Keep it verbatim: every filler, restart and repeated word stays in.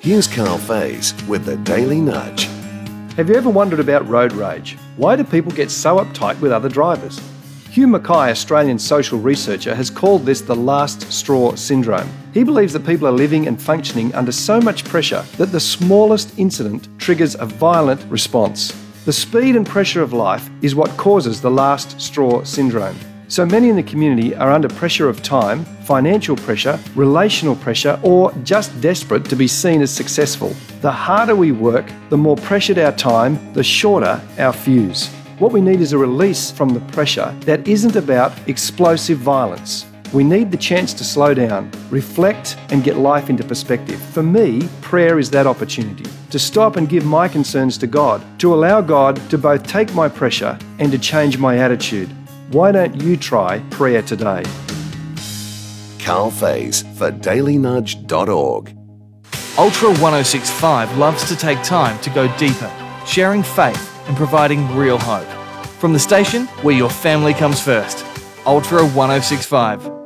Here's Carl Faze with the Daily Nudge. Have you ever wondered about road rage? Why do people get so uptight with other drivers? Hugh Mackay, Australian social researcher, has called this the last straw syndrome. He believes that people are living and functioning under so much pressure that the smallest incident triggers a violent response. The speed and pressure of life is what causes the last straw syndrome. So many in the community are under pressure of time, financial pressure, relational pressure, or just desperate to be seen as successful. The harder we work, the more pressured our time, the shorter our fuse. What we need is a release from the pressure that isn't about explosive violence. We need the chance to slow down, reflect, and get life into perspective. For me, prayer is that opportunity. To stop and give my concerns to God, to allow God to both take my pressure and to change my attitude. Why don't you try prayer today? Carl Faze for daily nudge dot org. Ultra one oh six point five loves to take time to go deeper, sharing faith and providing real hope. From the station where your family comes first, Ultra one oh six point five.